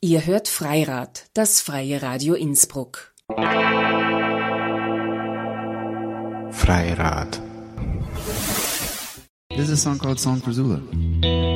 Ihr hört Freirad, das freie Radio Innsbruck. Freirad. This is a song called Song for Zula.